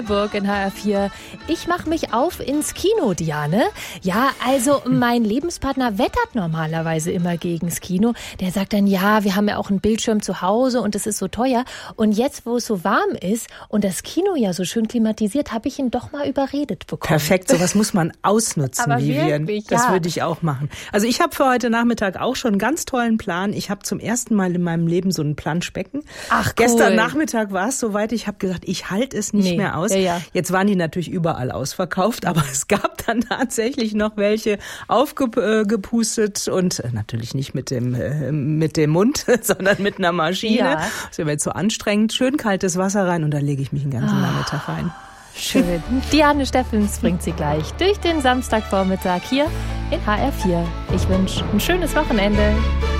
Burg in HR4. Ich mache mich auf ins Kino, Diane. Ja, also mein Lebenspartner wettert normalerweise immer gegens Kino. Der sagt dann, ja, wir haben ja auch einen Bildschirm zu Hause und es ist so teuer. Und jetzt, wo es so warm ist und das Kino ja so schön klimatisiert, habe ich ihn doch mal überredet bekommen. Perfekt, sowas muss man ausnutzen, Aber Vivian. wirklich, das ja. würde ich auch machen. Also ich habe für heute Nachmittag auch schon einen ganz tollen Plan. Ich habe zum ersten Mal in meinem Leben so ein Planschbecken. Ach, cool. Gestern Nachmittag war es soweit, ich habe gesagt, ich halte es nicht mehr aus. Ja. Jetzt waren die natürlich überall ausverkauft, aber es gab dann tatsächlich noch welche aufgepustet und natürlich nicht mit dem Mund, sondern mit einer Maschine. Ja. Das wäre mir zu anstrengend. Schön kaltes Wasser rein und da lege ich mich den ganzen Nachmittag rein. Schön. Diane Steffens bringt sie gleich durch den Samstagvormittag hier in HR4. Ich wünsche ein schönes Wochenende.